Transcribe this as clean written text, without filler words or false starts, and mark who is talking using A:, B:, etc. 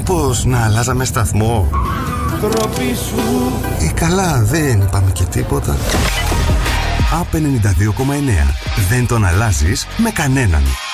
A: Μήπως να αλλάζαμε σταθμό?
B: Τροπή σου.
A: Καλά, δεν είπαμε και τίποτα. A92,9. Δεν τον αλλάζεις με κανέναν.